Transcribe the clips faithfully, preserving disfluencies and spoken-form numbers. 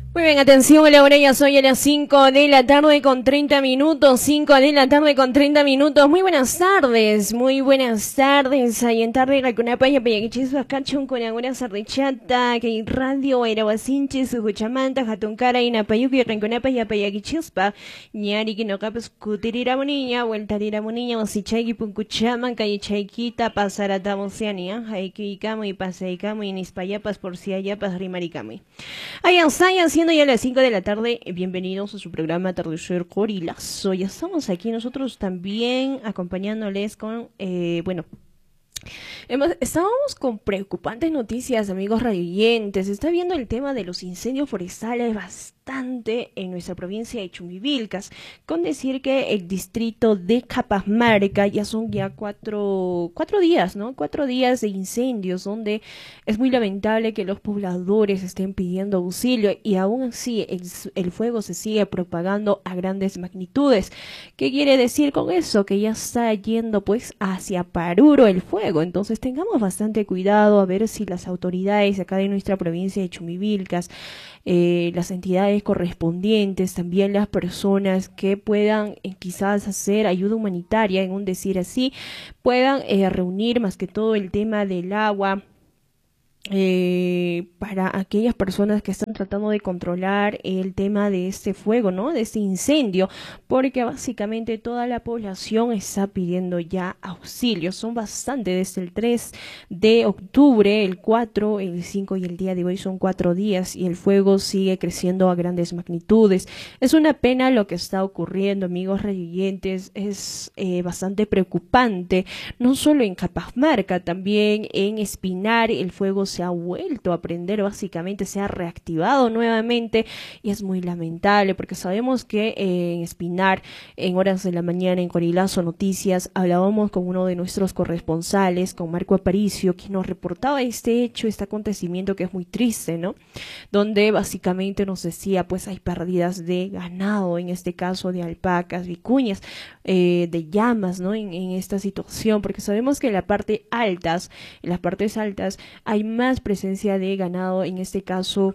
Muy bien, atención, a la hora ya soy a las cinco de la tarde con treinta minutos, cinco de la tarde con treinta minutos. Muy buenas tardes, muy buenas tardes. Ahí en tarde, Racunapa y Apayaquichis, Bascachun, con alguna sarrichata, que hay radio, Airawasinchis, Ujuchamanta, Jatuncara, y Napayuki, Racunapa y Apayachispa, Ñari, que no capas, Cutirira Moniña, Vueltarira Moniña, Osichaiki, Puncuchaman, Calle Chaiquita, Pasarata, Oceania, Haikikamo y Paseikamo y Nispayapas, por si ayapas, Rimaricami. Ayanzaya, siendo ya las cinco de la tarde, bienvenidos a su programa Atardecer Corilazo. Ya estamos aquí nosotros también acompañándoles con, eh, bueno, hemos, estábamos con preocupantes noticias, amigos radioyentes. Se está viendo el tema de los incendios forestales bastante en nuestra provincia de Chumbivilcas, con decir que el distrito de Capamarca ya son ya cuatro, cuatro días, ¿no? Cuatro días de incendios, donde es muy lamentable que los pobladores estén pidiendo auxilio y aún así el, el fuego se sigue propagando a grandes magnitudes. ¿Qué quiere decir con eso? Que ya está yendo pues hacia Paruro el fuego. Entonces tengamos bastante cuidado a ver si las autoridades acá de nuestra provincia de Chumbivilcas, eh, las entidades correspondientes, también las personas que puedan eh, quizás hacer ayuda humanitaria, en un decir así, puedan eh, reunir más que todo el tema del agua, Eh, para aquellas personas que están tratando de controlar el tema de este fuego, ¿no? De este incendio, porque básicamente toda la población está pidiendo ya auxilio. Son bastante, desde el tres de octubre, el cuatro, el cinco y el día de hoy son cuatro días y el fuego sigue creciendo a grandes magnitudes. Es una pena lo que está ocurriendo, amigos radioyentes. Es eh, bastante preocupante, no solo en Capamarca, también en Espinar el fuego se ha vuelto a prender, básicamente se ha reactivado nuevamente y es muy lamentable porque sabemos que eh, en Espinar, en horas de la mañana en Corilazo Noticias, hablábamos con uno de nuestros corresponsales, con Marco Aparicio, que nos reportaba este hecho, este acontecimiento que es muy triste, ¿no? Donde básicamente nos decía, pues hay pérdidas de ganado, en este caso de alpacas, vicuñas, eh, de llamas, ¿no? En, en esta situación, porque sabemos que en la parte altas, en las partes altas hay más presencia de ganado, en este caso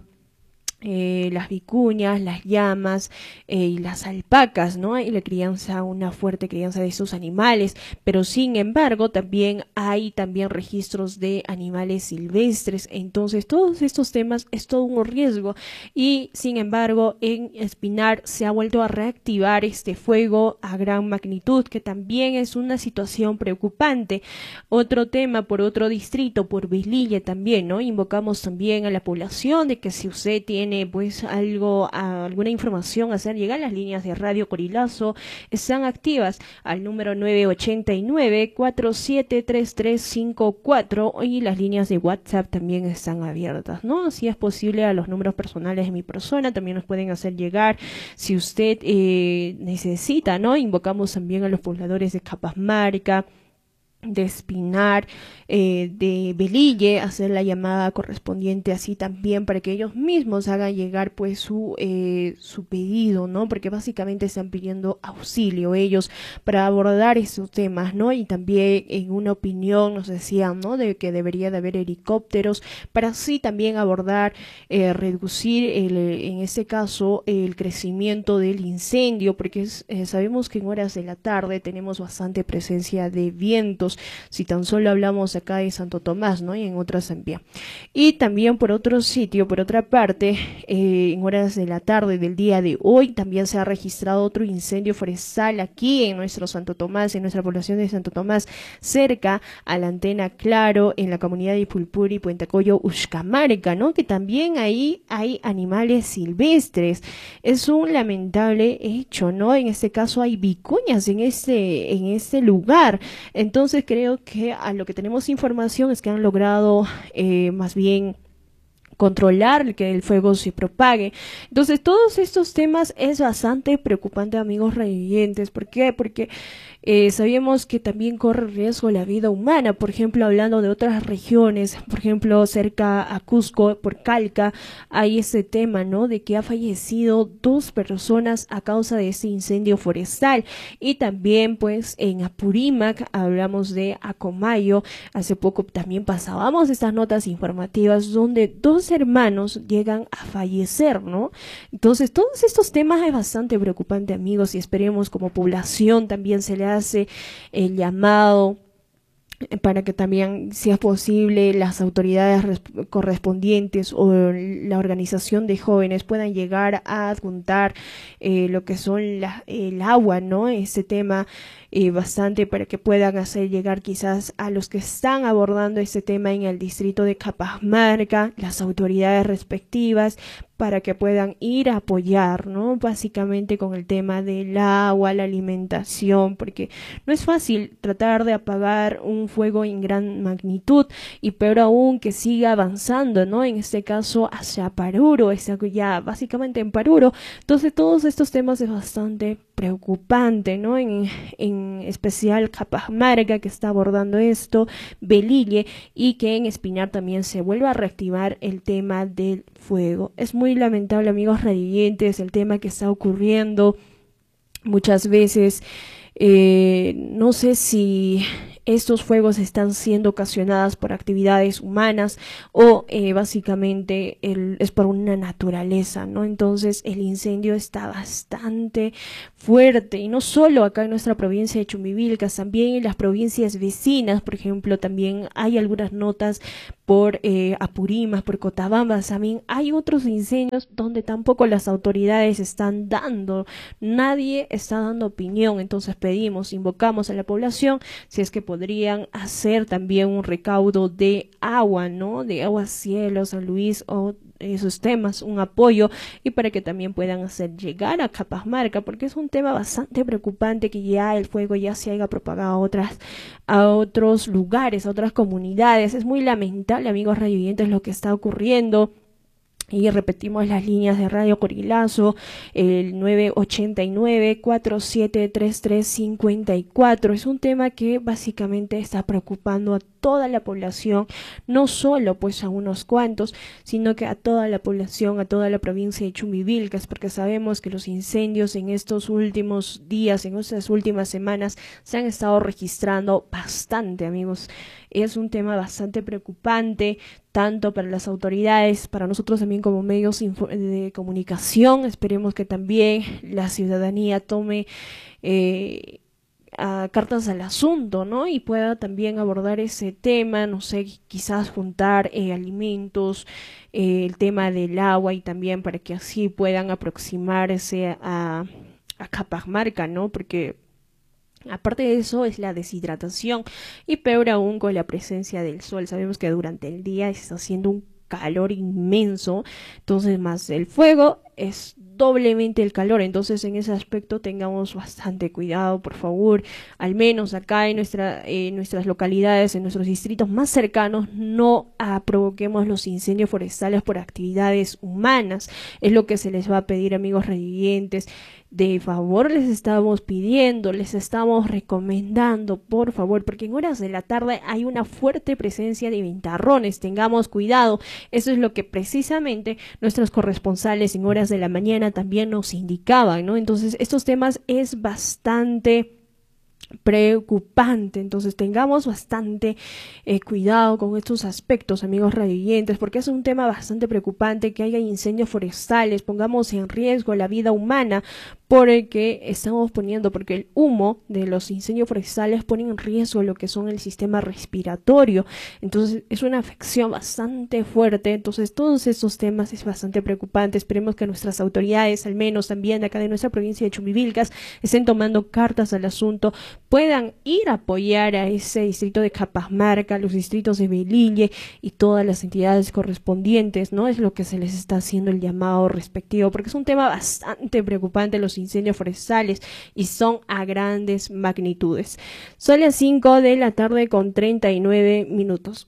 Eh, las vicuñas, las llamas eh, y las alpacas, ¿no? Y la crianza, una fuerte crianza de estos animales, pero sin embargo también hay también registros de animales silvestres. Entonces todos estos temas es todo un riesgo y sin embargo en Espinar se ha vuelto a reactivar este fuego a gran magnitud, que también es una situación preocupante. Otro tema por otro distrito, por Vililla también, ¿no? Invocamos también a la población de que si usted tiene pues algo, alguna información a hacer llegar, las líneas de Radio Corilazo están activas al número nueve ocho nueve, cuatro siete tres tres cinco cuatro y las líneas de WhatsApp también están abiertas, ¿no? Si es posible, a los números personales de mi persona también nos pueden hacer llegar si usted eh, necesita, ¿no? Invocamos también a los pobladores de Capamarca, de Espinar, eh, de Velille, hacer la llamada correspondiente así también para que ellos mismos hagan llegar pues su eh, su pedido, ¿no? Porque básicamente están pidiendo auxilio ellos para abordar estos temas, ¿no? Y también en una opinión nos decían, ¿no? De que debería de haber helicópteros para así también abordar, eh, reducir el, en este caso el crecimiento del incendio, porque es, eh, sabemos que en horas de la tarde tenemos bastante presencia de vientos, si tan solo hablamos acá de Santo Tomás, ¿no? Y en otras también. Y también por otro sitio, por otra parte, eh, en horas de la tarde del día de hoy, también se ha registrado otro incendio forestal aquí en nuestro Santo Tomás, en nuestra población de Santo Tomás, cerca a la antena Claro, en la comunidad de Pulpuri, Puentacoyo, Uxcamarca, ¿no? Que también ahí hay animales silvestres. Es un lamentable hecho, ¿no? En este caso hay vicuñas en este, en este lugar. Entonces creo que a lo que tenemos información es que han logrado eh, más bien controlar que el fuego se propague. Entonces todos estos temas es bastante preocupante, amigos radioyentes. ¿Por qué? Porque eh, sabemos que también corre riesgo la vida humana. Por ejemplo, hablando de otras regiones, por ejemplo, cerca a Cusco, por Calca, hay ese tema, ¿no? De que ha fallecido dos personas a causa de ese incendio forestal. Y también, pues, en Apurímac, hablamos de Acomayo. Hace poco también pasábamos estas notas informativas donde dos hermanos llegan a fallecer, ¿no? Entonces, todos estos temas es bastante preocupante, amigos, y esperemos como población también se le hace el llamado para que también, si es posible, las autoridades correspondientes o la organización de jóvenes puedan llegar a adjuntar eh, lo que son la, el agua, ¿no? Este tema eh, bastante para que puedan hacer llegar quizás a los que están abordando este tema en el distrito de Capamarca, las autoridades respectivas, para que puedan ir a apoyar, ¿no? Básicamente con el tema del agua, la alimentación, porque no es fácil tratar de apagar un fuego en gran magnitud y peor aún que siga avanzando, ¿no? En este caso hacia Paruro, ya básicamente en Paruro. Entonces todos estos temas es bastante preocupante, ¿no? En, en especial Capamarca, que está abordando esto, Velille, y que en Espinar también se vuelva a reactivar el tema del fuego. Es muy lamentable, amigos radiantes, el tema que está ocurriendo muchas veces. Eh, no sé si estos fuegos están siendo ocasionados por actividades humanas o eh, básicamente el, es por una naturaleza, ¿no? Entonces el incendio está bastante fuerte y no solo acá en nuestra provincia de Chumbivilcas, también en las provincias vecinas, por ejemplo, también hay algunas notas por eh, Apurímac, por Cochabamba, también hay otros incendios donde tampoco las autoridades están dando, nadie está dando opinión. Entonces pedimos, invocamos a la población si es que podrían hacer también un recaudo de agua, ¿no? De agua cielo, San Luis o esos temas, un apoyo, y para que también puedan hacer llegar a Capamarca, porque es un tema bastante preocupante que ya el fuego ya se haya propagado a otras, a otros lugares, a otras comunidades. Es muy lamentable, amigos radioyentes, lo que está ocurriendo. Y repetimos las líneas de Radio Corilazo, el nueve ochenta y nueve, cuarenta y siete, treinta y tres cincuenta y cuatro. Es un tema que básicamente está preocupando a toda la población, no solo pues a unos cuantos, sino que a toda la población, a toda la provincia de Chumbivilcas, porque sabemos que los incendios en estos últimos días, en estas últimas semanas, se han estado registrando bastante, amigos. Es un tema bastante preocupante, tanto para las autoridades, para nosotros también como medios de comunicación. Esperemos que también la ciudadanía tome eh, a cartas al asunto, ¿no? Y pueda también abordar ese tema, no sé, quizás juntar eh, alimentos, eh, el tema del agua, y también para que así puedan aproximarse a, a Capamarca, ¿no? Porque aparte de eso es la deshidratación, y peor aún con la presencia del sol. Sabemos que durante el día está haciendo un calor inmenso, entonces más el fuego es doblemente el calor. Entonces en ese aspecto tengamos bastante cuidado, por favor. Al menos acá en nuestra, eh, nuestras localidades, en nuestros distritos más cercanos, no ah, provoquemos los incendios forestales por actividades humanas. Es lo que se les va a pedir, amigos revivientes. De favor les estamos pidiendo, les estamos recomendando, por favor, porque en horas de la tarde hay una fuerte presencia de ventarrones. Tengamos cuidado. Eso es lo que precisamente nuestros corresponsales en horas de la mañana también nos indicaban, ¿no? Entonces estos temas es bastante preocupante. Entonces tengamos bastante eh, cuidado con estos aspectos, amigos radioyentes, porque es un tema bastante preocupante que haya incendios forestales, pongamos en riesgo la vida humana por el que estamos poniendo, porque el humo de los incendios forestales pone en riesgo lo que son el sistema respiratorio. Entonces es una afección bastante fuerte. Entonces todos estos temas es bastante preocupante. Esperemos que nuestras autoridades, al menos también de acá de nuestra provincia de Chumbivilcas, estén tomando cartas al asunto, puedan ir a apoyar a ese distrito de Capamarca, los distritos de Velille y todas las entidades correspondientes, ¿no? Es lo que se les está haciendo el llamado respectivo, porque es un tema bastante preocupante los incendios forestales y son a grandes magnitudes. Son las cinco de la tarde con treinta y nueve minutos.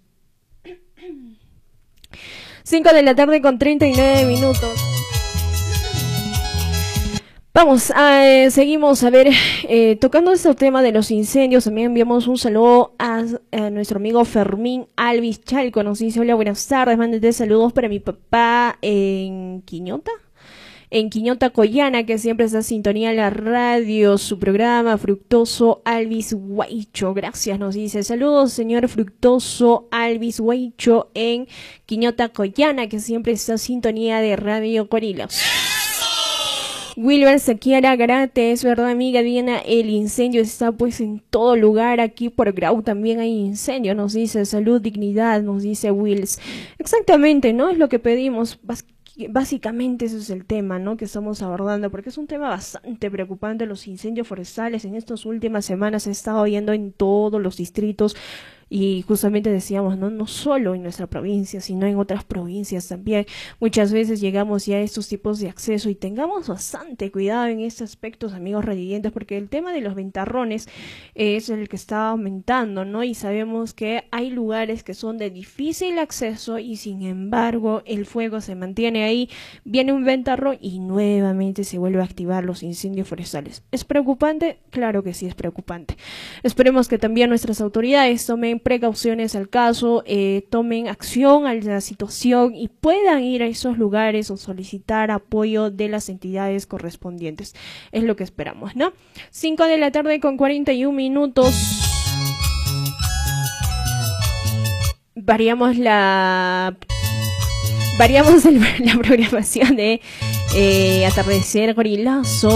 cinco de la tarde con treinta y nueve minutos. Vamos, eh, seguimos a ver, eh, tocando este tema de los incendios, también enviamos un saludo a, a nuestro amigo Fermín Alvis Chalco, nos dice: hola, buenas tardes, mándete saludos para mi papá en Quiñota, en Quiñota Coyana, que siempre está en sintonía en la radio, su programa Fructoso Alvis Huaycho, gracias, nos dice. Saludos, señor Fructoso Alvis Huaycho en Quiñota Coyana, que siempre está en sintonía de Radio Corilos. Wilber Sequiara Garate, es verdad, amiga Diana, el incendio está pues en todo lugar. Aquí por Grau también hay incendio, nos dice. Salud, dignidad, nos dice Wills. Exactamente, ¿no? Es lo que pedimos. Básicamente eso es el tema, ¿no?, que estamos abordando, porque es un tema bastante preocupante. Los incendios forestales en estas últimas semanas se estado viendo en todos los distritos. Y justamente decíamos, no, no solo en nuestra provincia, sino en otras provincias también. Muchas veces llegamos ya a estos tipos de acceso y tengamos bastante cuidado en estos aspectos, amigos radiantes, porque el tema de los ventarrones es el que está aumentando, ¿no? Y sabemos que hay lugares que son de difícil acceso y sin embargo el fuego se mantiene ahí. Viene un ventarrón y nuevamente se vuelve a activar los incendios forestales. ¿Es preocupante? Claro que sí es preocupante. Esperemos que también nuestras autoridades tomen precauciones al caso, eh, tomen acción a la situación y puedan ir a esos lugares o solicitar apoyo de las entidades correspondientes. Es lo que esperamos, ¿no? cinco de la tarde con cuarenta y un minutos. Variamos la... Variamos el, la programación de eh, Atardecer Gorilazo.